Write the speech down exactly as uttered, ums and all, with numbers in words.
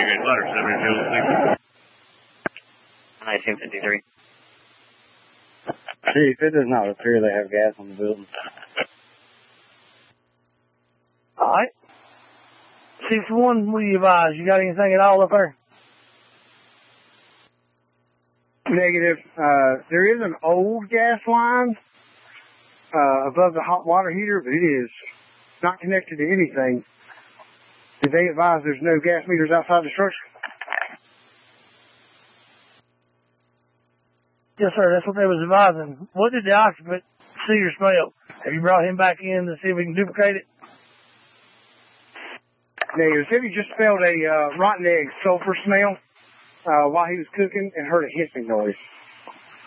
Gauge ladder, seven two. I assume fifty-three. Chief, it does not appear they have gas on the building. Alright. six one, what do you advise? You got anything at all up there? Negative. Uh, there is an old gas line uh, above the hot water heater, but it is not connected to anything. Did they advise there's no gas meters outside the structure? Yes, sir. That's what they was advising. What did the occupant see or smell? Have you brought him back in to see if we can duplicate it? Negative. Said he just smelled a uh, rotten egg sulfur smell uh, while he was cooking and heard a hissing noise.